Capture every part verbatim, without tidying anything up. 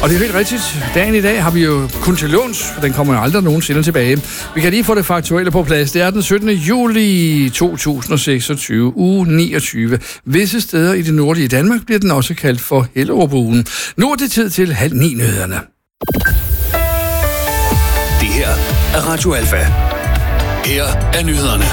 Og det er helt rigtigt. Dagen i dag har vi jo kun til låns, for den kommer jo aldrig nogensinde tilbage. Vi kan lige få det faktuelle på plads. Det er den syttende juli to tusind og seksogtyve, uge niogtyve. Visse steder i det nordlige Danmark bliver den også kaldt for Hellerup-ugen. Nu er det tid til halv ni nyhederne. Det her er Radio Alfa. Her er nyhederne.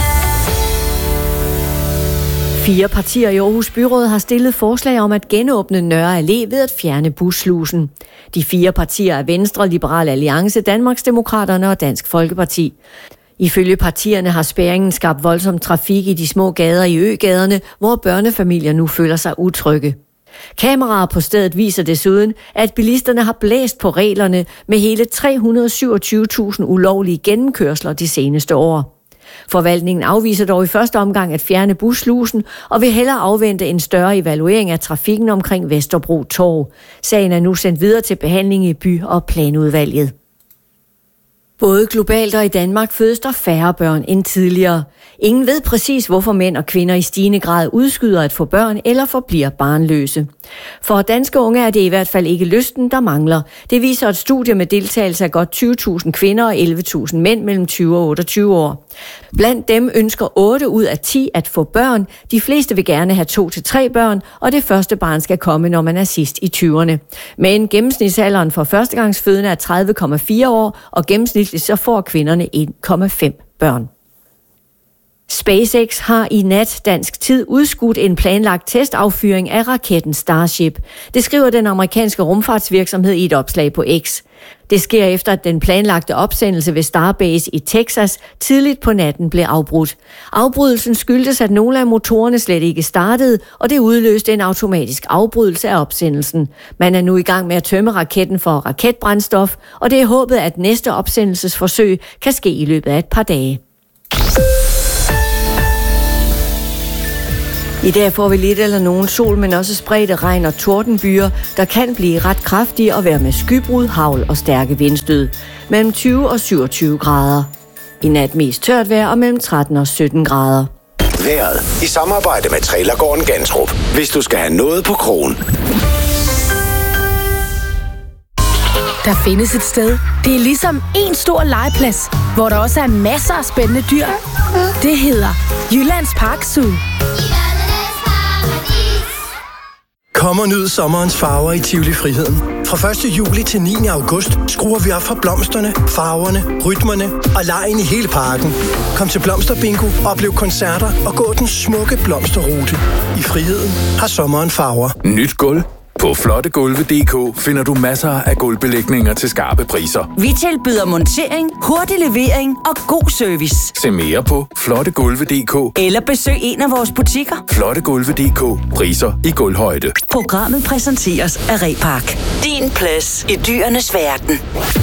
Fire partier i Aarhus Byråd har stillet forslag om at genåbne Nørre Allé ved at fjerne busslusen. De fire partier er Venstre, Liberal Alliance, Danmarksdemokraterne og Dansk Folkeparti. Ifølge partierne har spærringen skabt voldsom trafik i de små gader i øgaderne, hvor børnefamilier nu føler sig utrygge. Kameraer på stedet viser desuden, at bilisterne har blæst på reglerne med hele tre hundrede og syvogtyve tusind ulovlige gennemkørsler de seneste år. Forvaltningen afviser dog i første omgang at fjerne busslusen og vil hellere afvente en større evaluering af trafikken omkring Vesterbro Torv. Sagen er nu sendt videre til behandling i by- og planudvalget. Både globalt og i Danmark fødes der færre børn end tidligere. Ingen ved præcis, hvorfor mænd og kvinder i stigende grad udskyder at få børn eller forbliver barnløse. For danske unge er det i hvert fald ikke lysten, der mangler. Det viser et studie med deltagelse af godt tyve tusind kvinder og elleve tusind mænd mellem tyve og otteogtyve år. Blandt dem ønsker otte ud af ti at få børn. De fleste vil gerne have to til tre børn, og det første barn skal komme, når man er sidst i tyverne. Men gennemsnitsalderen for førstegangsfødende er tredive komma fire år, og gennemsnitligt så får kvinderne en komma fem børn. SpaceX har i nat dansk tid udskudt en planlagt testaffyring af raketten Starship. Det skriver den amerikanske rumfartsvirksomhed i et opslag på X. Det sker efter, at den planlagte opsendelse ved Starbase i Texas tidligt på natten blev afbrudt. Afbrydelsen skyldtes, at nogle af motorerne slet ikke startede, og det udløste en automatisk afbrydelse af opsendelsen. Man er nu i gang med at tømme raketten for raketbrændstof, og det er håbet, at næste opsendelsesforsøg kan ske i løbet af et par dage. I dag får vi lidt eller nogen sol, men også spredte regn og tordenbyer, der kan blive ret kraftige og være med skybrud, hagl og stærke vindstød. Mellem tyve og syvogtyve grader. I nat mest tørt vejr og mellem tretten og sytten grader. Vejret i samarbejde med Trailergården Gantrup. Hvis du skal have noget på krogen. Der findes et sted. Det er ligesom en stor legeplads, hvor der også er masser af spændende dyr. Det hedder Jyllands Park Zoo. Kom og nyd sommerens farver i Tivoli Friheden. Fra første juli til niende august skruer vi op for blomsterne, farverne, rytmerne og legen i hele parken. Kom til Blomsterbingo, oplev koncerter og gå den smukke blomsterrute. I Friheden har sommeren farver. Nyt gulv. På flottegulve punktum d k finder du masser af gulvbelægninger til skarpe priser. Vi tilbyder montering, hurtig levering og god service. Se mere på flottegulve punktum d k eller besøg en af vores butikker. Flottegulve punktum d k. Priser i gulvhøjde. Programmet præsenteres af Repark. Din plads i dyrenes verden.